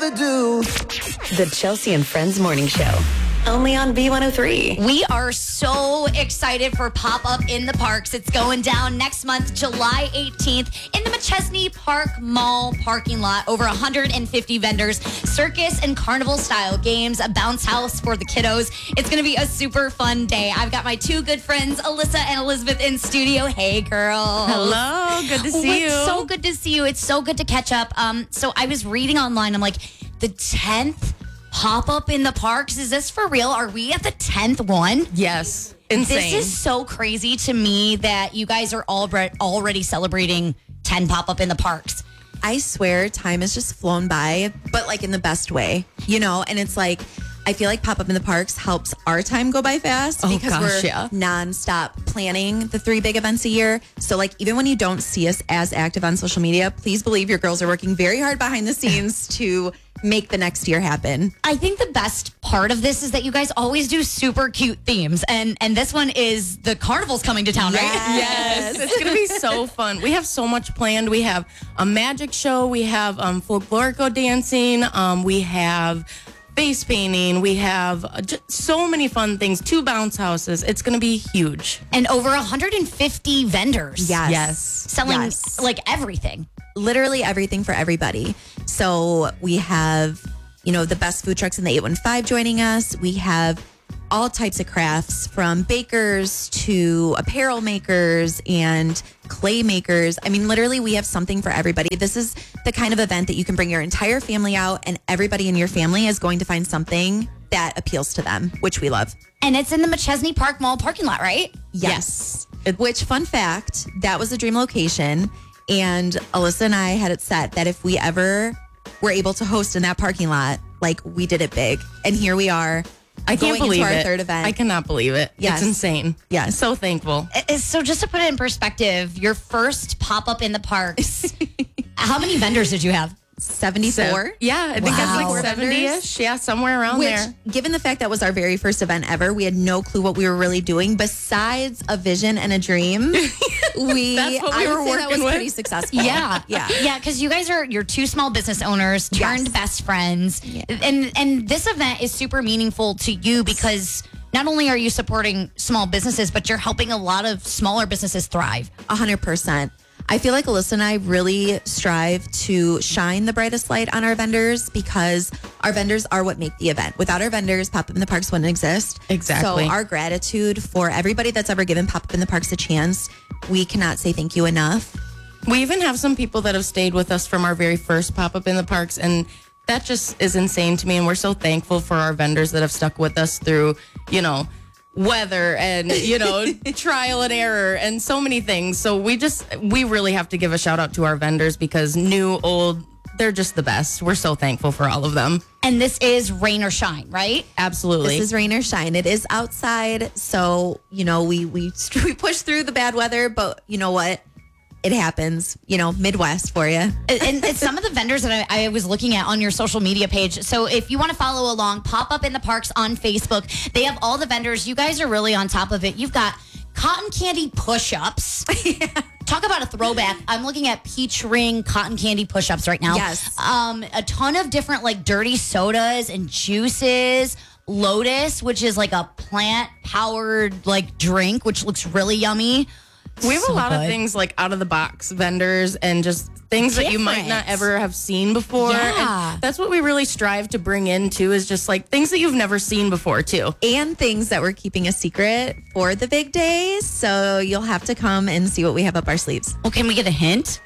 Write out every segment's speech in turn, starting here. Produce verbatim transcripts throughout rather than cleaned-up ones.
gotta do. The Chelsea and Friends Morning Show. Only on B one oh three. We are so excited for Pop-Up in the Parks. It's going down next month, July eighteenth, in the McChesney Park Mall parking lot. Over one hundred fifty vendors, circus and carnival-style games, a bounce house for the kiddos. It's going to be a super fun day. I've got my two good friends, Alyssa and Elizabeth, in studio. Hey, girl. Hello. Good to see oh, you. It's so good to see you. It's so good to catch up. Um, so I was reading online. I'm like, the tenth Pop-Up in the Parks? Is this for real? Are we at the tenth one? Yes. Insane. This is so crazy to me that you guys are already already celebrating ten Pop-Up in the Parks. I swear time has just flown by, but like in the best way, you know? And it's like, I feel like Pop-Up in the Parks helps our time go by fast Oh, because gosh, we're yeah. nonstop planning the three big events a year. So like, even when you don't see us as active on social media, please believe your girls are working very hard behind the scenes to make the next year happen. I think the best part of this is that you guys always do super cute themes. And and this one is the carnival's coming to town, right? Yes, it's going to be so fun. We have so much planned. We have a magic show. We have um, folklorico dancing. Um, we have face painting. We have uh, just so many fun things. Two bounce houses. It's going to be huge. And over one hundred fifty vendors. Yes. Yes. Selling Yes. like everything. Literally everything for everybody. So we have, you know, the best food trucks in the eight one five joining us. We have all types of crafts, from bakers to apparel makers and clay makers. I mean, literally we have something for everybody. This is the kind of event that you can bring your entire family out, and everybody in your family is going to find something that appeals to them, which we love. And it's in the McChesney Park Mall parking lot, right? Yes. Which, fun fact, that was a dream location. And Alyssa and I had it set that if we ever were able to host in that parking lot, like, we did it big. And here we are. I can't going believe into our it. third event. I cannot believe it. Yes. It's insane. Yes. So thankful. Uh, So just to put it in perspective, your first Pop-Up in the Parks, how many vendors did you have? seventy-four. So- yeah, I think Wow. that's like seventy-ish. Yeah, somewhere around Which, there. given the fact that was our very first event ever, we had no clue what we were really doing besides a vision and a dream. we, That's what we I would were say that working was with. pretty successful. Yeah, Yeah. yeah. Because you guys are you're two small business owners turned Yes. best friends, and and this event is super meaningful to you because not only are you supporting small businesses, but you're helping a lot of smaller businesses thrive. A hundred percent. I feel like Alyssa and I really strive to shine the brightest light on our vendors because our vendors are what make the event. Without our vendors, Pop-Up in the Parks wouldn't exist. Exactly. So our gratitude for everybody that's ever given Pop-Up in the Parks a chance, we cannot say thank you enough. We even have some people that have stayed with us from our very first Pop-Up in the Parks, and that just is insane to me. And we're so thankful for our vendors that have stuck with us through, you know, weather and, you know, trial and error and so many things. So we just, we really have to give a shout out to our vendors because new, old, they're just the best. We're so thankful for all of them. And this is rain or shine, right? Absolutely. This is rain or shine. It is outside, so you know we we we push through the bad weather, but you know what? It happens. You know, Midwest for you. and, and it's some of the vendors that I, I was looking at on your social media page. So if you want to follow along, Pop Up in the Parks on Facebook. They have all the vendors. You guys are really on top of it. You've got cotton candy push-ups. Talk about a throwback. I'm looking at peach ring cotton candy push-ups right now. Yes. Um, a ton of different like dirty sodas and juices. Lotus, which is like a plant-powered like drink, which looks really yummy. We have So a lot good. of things like out of the box vendors and just things that you might not Different. ever have seen before. Yeah. And that's what we really strive to bring in too, is just like things that you've never seen before too. And things that we're keeping a secret for the big days. So you'll have to come and see what we have up our sleeves. Well, can we get a hint?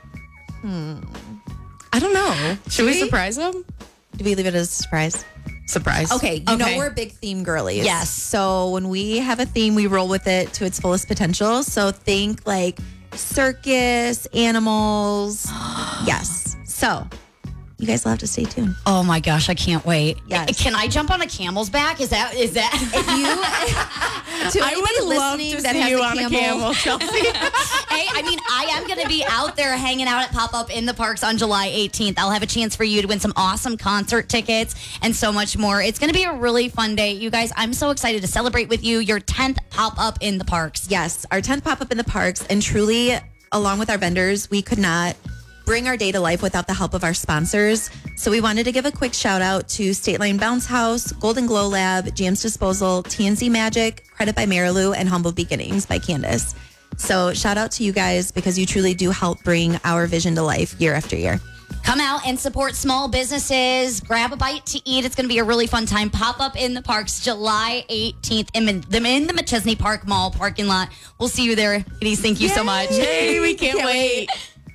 I don't know. Should we we? surprise them? Do we leave it as a surprise? Surprise. Okay, you know Okay. we're big theme girlies. Yes. So when we have a theme, we roll with it to its fullest potential. So think like circus, animals. Yes. So you guys will have to stay tuned. Oh my gosh, I can't wait. Yes. Can I jump on a camel's back? Is that is that If you, to I anybody would love listening to that see has you a on camel, a camel, Chelsea. Hey, I mean, I am going to be out there hanging out at Pop Up in the Parks on July eighteenth. I'll have a chance for you to win some awesome concert tickets and so much more. It's going to be a really fun day. You guys, I'm so excited to celebrate with you your tenth Pop Up in the Parks. Yes, our tenth pop-up in the parks, and truly, along with our vendors, we could not bring our day to life without the help of our sponsors. So we wanted to give a quick shout out to State Line Bounce House, Golden Glow Lab, Jams Disposal, T N Z Magic, Credit by Marilou, and Humble Beginnings by Candace. So shout out to you guys because you truly do help bring our vision to life year after year. Come out and support small businesses. Grab a bite to eat. It's going to be a really fun time. Pop up in the parks July eighteenth in, in the McChesney Park Mall parking lot. We'll see you there. Ladies, thank you so much. Yay, we can't, Can't wait.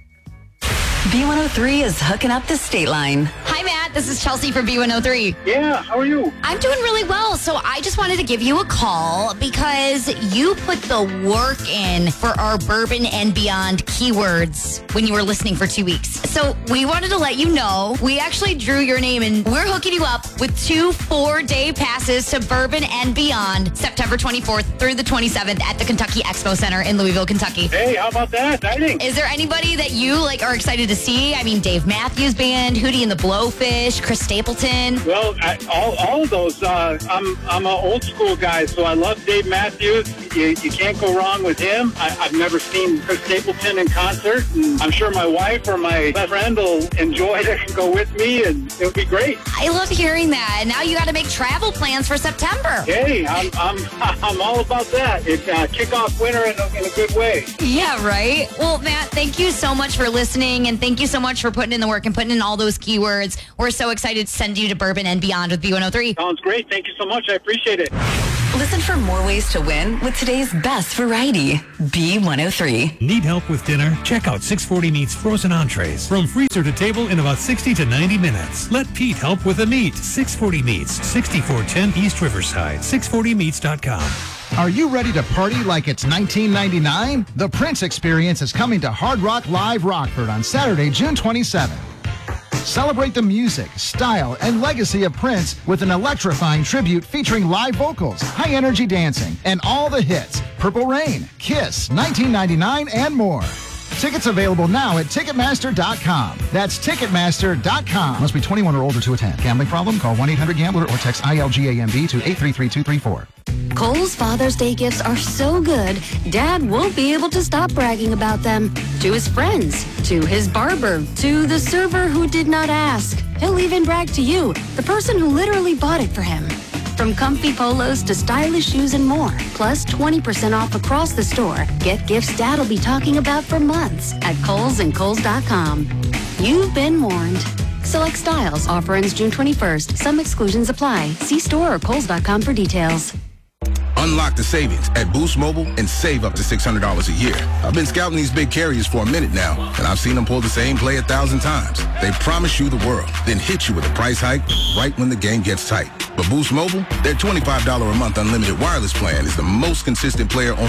B one oh three is hooking up the state line. Hi, Matt. This is Chelsea for B one oh three. Yeah, how are you? I'm doing really well. So I just wanted to give you a call because you put the work in for our Bourbon and Beyond keywords when you were listening for two weeks. So we wanted to let you know we actually drew your name and we're hooking you up with two four-day passes to Bourbon and Beyond September twenty-fourth through the twenty-seventh at the Kentucky Expo Center in Louisville, Kentucky. Hey, how about that? Exciting. Is there anybody that you like are excited to see? I mean, Dave Matthews Band, Hootie and the Blowfish, Chris Stapleton. Well, I, all, all of those, uh, I'm I'm an old school guy, so I love Dave Matthews. You, you can't go wrong with him. I, I've never seen Chris Stapleton in concert, and I'm sure my wife or my best friend will enjoy to go with me, and it'll be great. I love hearing that. And now you got to make travel plans for September. Hey, I'm I'm I'm all about that. It uh, kick off winter in a, in a good way. Yeah, right? Well, Matt, thank you so much for listening, and thank you so much for putting in the work and putting in all those keywords. We're so excited to send you to Bourbon and Beyond with B one oh three. Sounds great. Thank you so much. I appreciate it. Listen for more ways to win with today's best variety. B one oh three. Need help with dinner? Check out six forty Meats frozen entrees. From freezer to table in about sixty to ninety minutes. Let Pete help with the meat. six forty Meats, sixty-four ten East Riverside. six forty meats dot com. Are you ready to party like it's nineteen ninety-nine? The Prince Experience is coming to Hard Rock Live Rockford on Saturday, June twenty-seventh. Celebrate the music, style, and legacy of Prince with an electrifying tribute featuring live vocals, high-energy dancing, and all the hits, Purple Rain, Kiss, nineteen ninety-nine, and more. Tickets available now at Ticketmaster dot com. That's Ticketmaster dot com. Must be twenty-one or older to attend. Gambling problem? Call one eight hundred gambler or text I L G A M B to eight three three two three four. Kohl's Father's Day gifts are so good, Dad won't be able to stop bragging about them. To his friends, to his barber, to the server who did not ask. He'll even brag to you, the person who literally bought it for him. From comfy polos to stylish shoes and more, plus twenty percent off across the store. Get gifts Dad'll be talking about for months at Kohl's and Kohl's dot com. You've been warned. Select styles. Offer ends June twenty-first. Some exclusions apply. See store or Kohl's dot com for details. Unlock the savings at Boost Mobile and save up to six hundred dollars a year. I've been scouting these big carriers for a minute now, and I've seen them pull the same play a thousand times. They promise you the world, then hit you with a price hike right when the game gets tight. But Boost Mobile, their twenty-five dollars a month unlimited wireless plan is the most consistent player on